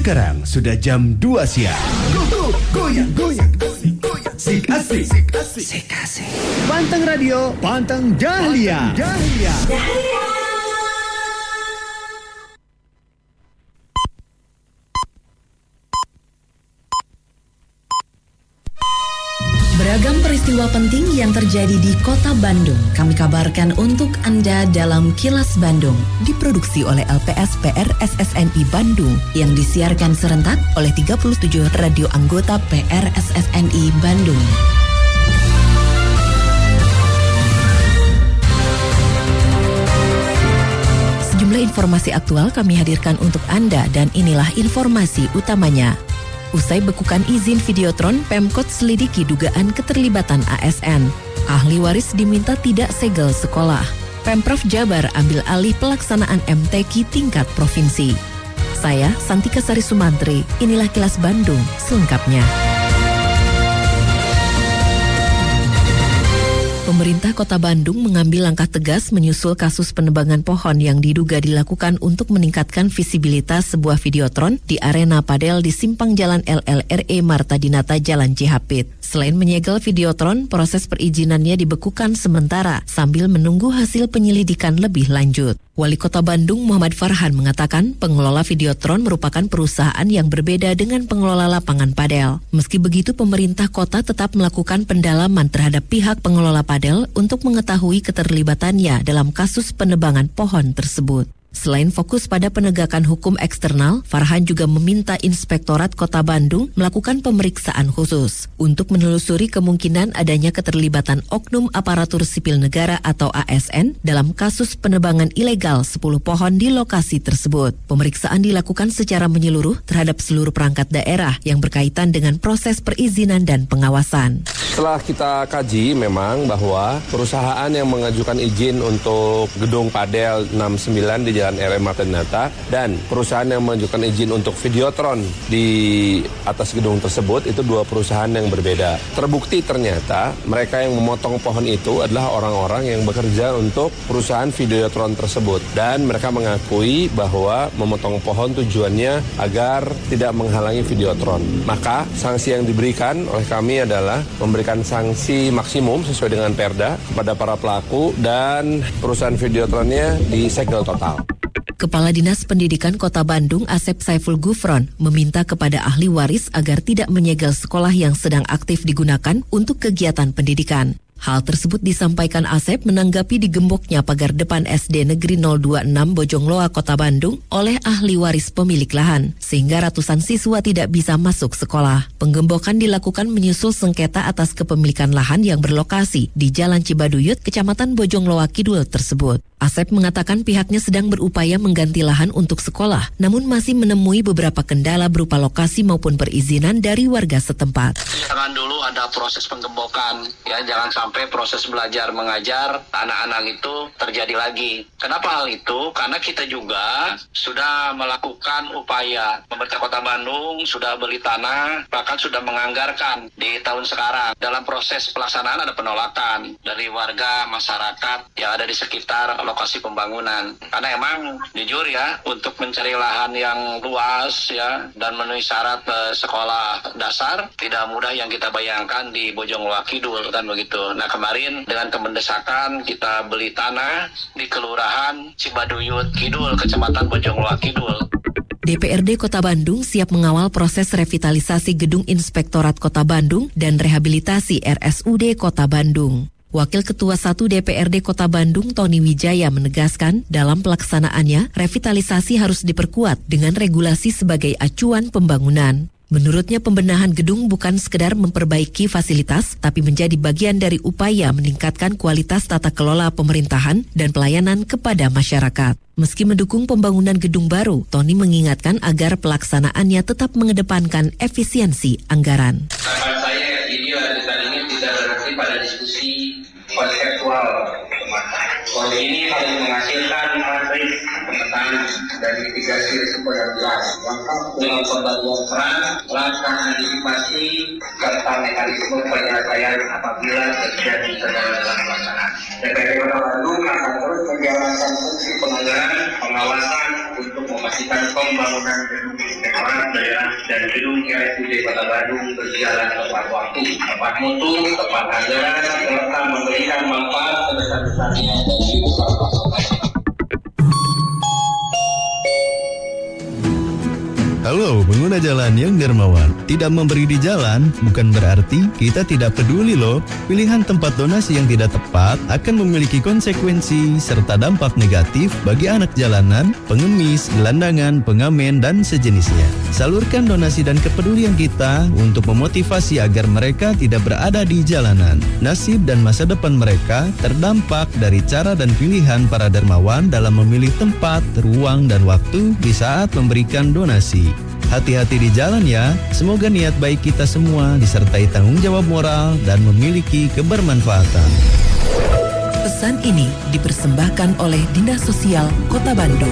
Sekarang sudah jam 2 siang. Goyang. Sik asik. Pantang Radio, Pantang Dahlia. Beragam peristiwa penting yang terjadi di Kota Bandung kami kabarkan untuk Anda dalam Kilas Bandung, diproduksi oleh LPSPR SSNI Bandung yang disiarkan serentak oleh 37 radio anggota PRSSNI Bandung. Sejumlah informasi aktual kami hadirkan untuk Anda dan inilah informasi utamanya. Usai bekukan izin Videotron, Pemkot selidiki dugaan keterlibatan ASN. Ahli waris diminta tidak segel sekolah. Pemprov Jabar ambil alih pelaksanaan MTQ tingkat provinsi. Saya, Santika Sari Sumantri, inilah Kilas Bandung selengkapnya. Pemerintah Kota Bandung mengambil langkah tegas menyusul kasus penebangan pohon yang diduga dilakukan untuk meningkatkan visibilitas sebuah videotron di arena padel di Simpang Jalan LLRE Marta Dinata Jalan Cihapit. Selain menyegel videotron, proses perizinannya dibekukan sementara sambil menunggu hasil penyelidikan lebih lanjut. Wali Kota Bandung Muhammad Farhan mengatakan pengelola Videotron merupakan perusahaan yang berbeda dengan pengelola lapangan padel. Meski begitu, pemerintah kota tetap melakukan pendalaman terhadap pihak pengelola padel untuk mengetahui keterlibatannya dalam kasus penebangan pohon tersebut. Selain fokus pada penegakan hukum eksternal, Farhan juga meminta Inspektorat Kota Bandung melakukan pemeriksaan khusus untuk menelusuri kemungkinan adanya keterlibatan oknum aparatur sipil negara atau ASN dalam kasus penebangan ilegal 10 pohon di lokasi tersebut. Pemeriksaan dilakukan secara menyeluruh terhadap seluruh perangkat daerah yang berkaitan dengan proses perizinan dan pengawasan. Setelah kita kaji memang bahwa perusahaan yang mengajukan izin untuk gedung padel 69 di Jalan RM Marta Dinata dan perusahaan yang mengajukan izin untuk Videotron di atas gedung tersebut itu dua perusahaan yang berbeda. Terbukti ternyata mereka yang memotong pohon itu adalah orang-orang yang bekerja untuk perusahaan Videotron tersebut dan mereka mengakui bahwa memotong pohon tujuannya agar tidak menghalangi Videotron. Maka sanksi yang diberikan oleh kami adalah memberikan sanksi maksimum sesuai dengan Perda kepada para pelaku dan perusahaan Videotronnya disegel total. Kepala Dinas Pendidikan Kota Bandung Asep Saiful Gufron meminta kepada ahli waris agar tidak menyegel sekolah yang sedang aktif digunakan untuk kegiatan pendidikan. Hal tersebut disampaikan Asep menanggapi digemboknya pagar depan SD Negeri 026 Bojongloa Kota Bandung oleh ahli waris pemilik lahan, sehingga ratusan siswa tidak bisa masuk sekolah. Penggembokan dilakukan menyusul sengketa atas kepemilikan lahan yang berlokasi di Jalan Cibaduyut, Kecamatan Bojongloa Kidul tersebut. Asep mengatakan pihaknya sedang berupaya mengganti lahan untuk sekolah, namun masih menemui beberapa kendala berupa lokasi maupun perizinan dari warga setempat. Jangan dulu ada proses penggembokan, ya jangan sampai proses belajar mengajar anak-anak itu terjadi lagi. Kenapa hal itu? Karena kita juga sudah melakukan upaya. Pemerintah Kota Bandung sudah beli tanah, bahkan sudah menganggarkan di tahun sekarang. Dalam proses pelaksanaan ada penolakan dari warga masyarakat yang ada di sekitar lokasi pembangunan. Karena emang jujur ya, untuk mencari lahan yang luas ya dan memenuhi syarat sekolah dasar tidak mudah yang kita bayangkan di Bojongloa Kidul kan begitu. Nah kemarin dengan kemendesakan kita beli tanah di Kelurahan Cibaduyut Kidul, Kecamatan Bojongloa Kidul. DPRD Kota Bandung siap mengawal proses revitalisasi Gedung Inspektorat Kota Bandung dan rehabilitasi RSUD Kota Bandung. Wakil Ketua 1 DPRD Kota Bandung Tony Wijaya menegaskan dalam pelaksanaannya revitalisasi harus diperkuat dengan regulasi sebagai acuan pembangunan. Menurutnya pembenahan gedung bukan sekedar memperbaiki fasilitas, tapi menjadi bagian dari upaya meningkatkan kualitas tata kelola pemerintahan dan pelayanan kepada masyarakat. Meski mendukung pembangunan gedung baru, Tony mengingatkan agar pelaksanaannya tetap mengedepankan efisiensi anggaran. Harapan saya video dan ini tidak berhenti pada diskusi konseptual semata. Kode ini harus menghasilkan matris pemetaan dan mitigasi risiko yang jelas, lengkap dengan pembagian peran, langkah antisipasi, serta mekanisme penyelesaian apabila terjadi kegagalan pelaksanaan. DPRD Kota Bandung akan terus menjalankan fungsi penganggaran, pengawasan, untuk memastikan pembangunan gedung sekolah daerah dan gedung RSUD Kota Bandung berjalan tepat waktu, tepat mutu, tepat anggaran, serta memberikan manfaat sebesar-besarnya bagi masyarakat. Halo pengguna jalan yang dermawan. Tidak memberi di jalan bukan berarti kita tidak peduli loh. Pilihan tempat donasi yang tidak tepat akan memiliki konsekuensi serta dampak negatif bagi anak jalanan, pengemis, gelandangan, pengamen, dan sejenisnya. Salurkan donasi dan kepedulian kita untuk memotivasi agar mereka tidak berada di jalanan. Nasib dan masa depan mereka terdampak dari cara dan pilihan para dermawan dalam memilih tempat, ruang, dan waktu di saat memberikan donasi. Hati-hati di jalan ya, semoga niat baik kita semua disertai tanggung jawab moral dan memiliki kebermanfaatan. Pesan ini dipersembahkan oleh Dinas Sosial Kota Bandung.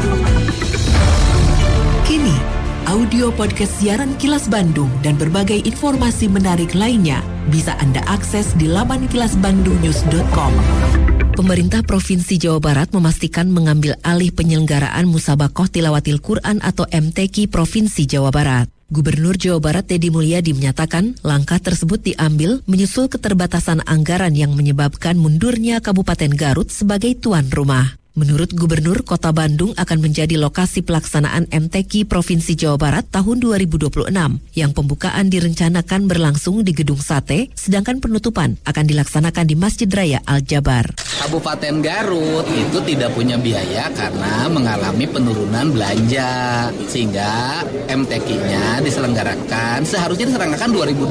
Kini, audio podcast siaran Kilas Bandung dan berbagai informasi menarik lainnya bisa Anda akses di laman kilasbandungnews.com. Pemerintah Provinsi Jawa Barat memastikan mengambil alih penyelenggaraan Musabakoh Tilawatil Quran atau MTQ Provinsi Jawa Barat. Gubernur Jawa Barat Deddy Mulyadi menyatakan langkah tersebut diambil menyusul keterbatasan anggaran yang menyebabkan mundurnya Kabupaten Garut sebagai tuan rumah. Menurut Gubernur, Kota Bandung akan menjadi lokasi pelaksanaan MTQ Provinsi Jawa Barat tahun 2026, yang pembukaan direncanakan berlangsung di Gedung Sate, sedangkan penutupan akan dilaksanakan di Masjid Raya Al-Jabar. Kabupaten Garut itu tidak punya biaya karena mengalami penurunan belanja, sehingga MTQ-nya diselenggarakan, seharusnya diselenggarakan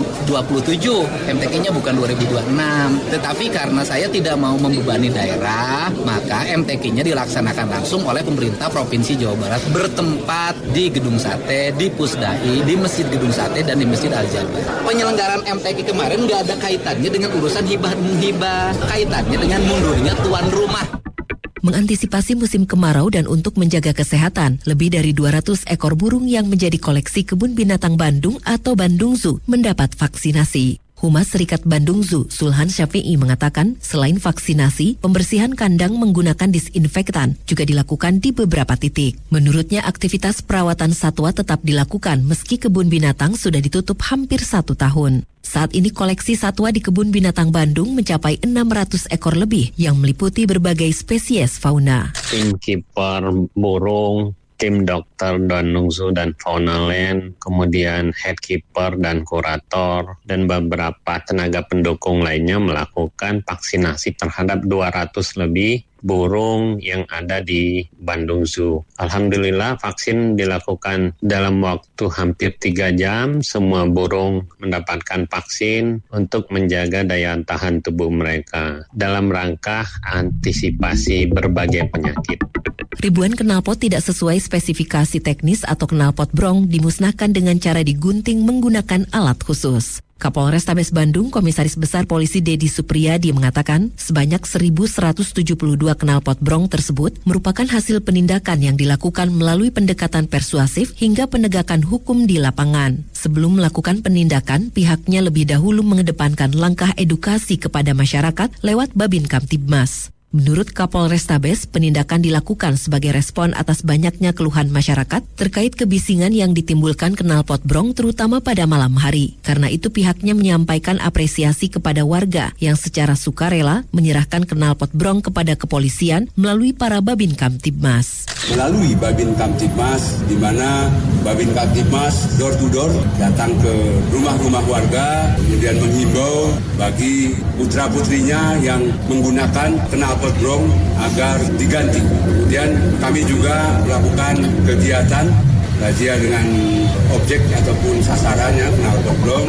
2027, MTQ-nya bukan 2026. Tetapi karena saya tidak mau membebani daerah, maka MTQ-nya dilaksanakan langsung oleh pemerintah Provinsi Jawa Barat bertempat di Gedung Sate, di Pusdai, di Masjid Gedung Sate, dan di Masjid Al-Jabar. Penyelenggaraan MTQ kemarin nggak ada kaitannya dengan urusan hibah-menghibah, kaitannya dengan mundurnya tuan rumah. Mengantisipasi musim kemarau dan untuk menjaga kesehatan, lebih dari 200 ekor burung yang menjadi koleksi Kebun Binatang Bandung atau Bandung Zoo mendapat vaksinasi. Humas Serikat Bandung Zoo, Sulhan Syafi'i mengatakan, selain vaksinasi, pembersihan kandang menggunakan disinfektan juga dilakukan di beberapa titik. Menurutnya, aktivitas perawatan satwa tetap dilakukan meski kebun binatang sudah ditutup hampir 1 tahun. Saat ini koleksi satwa di Kebun Binatang Bandung mencapai 600 ekor lebih yang meliputi berbagai spesies fauna. Tim kiper burung, tim dokter Bandung Zoo dan Fauna Land, kemudian head keeper dan kurator, dan beberapa tenaga pendukung lainnya melakukan vaksinasi terhadap 200 lebih burung yang ada di Bandung Zoo. Alhamdulillah vaksin dilakukan dalam waktu hampir 3 jam. Semua burung mendapatkan vaksin untuk menjaga daya tahan tubuh mereka dalam rangka antisipasi berbagai penyakit. Ribuan knalpot tidak sesuai spesifikasi teknis atau knalpot brong dimusnahkan dengan cara digunting menggunakan alat khusus. Kapolrestabes Bandung, Komisaris Besar Polisi Dedi Supriyadi mengatakan sebanyak 1.172 knalpot brong tersebut merupakan hasil penindakan yang dilakukan melalui pendekatan persuasif hingga penegakan hukum di lapangan. Sebelum melakukan penindakan, pihaknya lebih dahulu mengedepankan langkah edukasi kepada masyarakat lewat Babin Kamtibmas. Menurut Kapolrestabes, penindakan dilakukan sebagai respon atas banyaknya keluhan masyarakat terkait kebisingan yang ditimbulkan knalpot brong terutama pada malam hari. Karena itu pihaknya menyampaikan apresiasi kepada warga yang secara sukarela menyerahkan knalpot brong kepada kepolisian melalui para Babin Kamtibmas. Melalui Babin Kamtibmas, di mana Babin Kamtibmas door to door datang ke rumah-rumah warga, kemudian menghimbau bagi putra-putrinya yang menggunakan knalpot brong agar diganti. Kemudian kami juga melakukan kegiatan razia dengan objek ataupun sasarannya knalpot brong.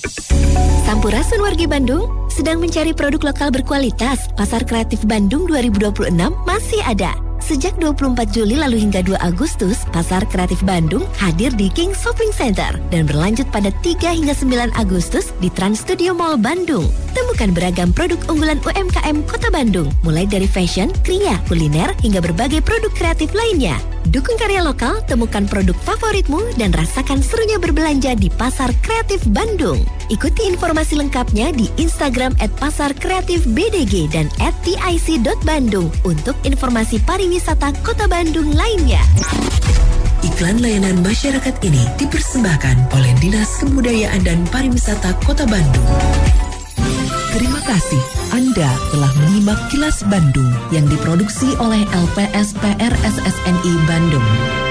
Sampurasun wargi Bandung, sedang mencari produk lokal berkualitas. Pasar Kreatif Bandung 2026 masih ada. Sejak 24 Juli lalu hingga 2 Agustus, Pasar Kreatif Bandung hadir di King Shopping Center dan berlanjut pada 3 hingga 9 Agustus di Trans Studio Mall Bandung. temukan beragam produk unggulan UMKM Kota Bandung, mulai dari fashion, kria, kuliner, hingga berbagai produk kreatif lainnya. Dukung karya lokal, temukan produk favoritmu, dan rasakan serunya berbelanja di Pasar Kreatif Bandung. Ikuti informasi lengkapnya di Instagram @pasarkreatifbdg dan @tic.bandung untuk informasi pariwisata Kota Bandung lainnya. Iklan layanan masyarakat ini dipersembahkan oleh Dinas Kebudayaan dan Pariwisata Kota Bandung. Terima kasih Anda telah menyimak Kilas Bandung yang diproduksi oleh LPSPR SSNI Bandung.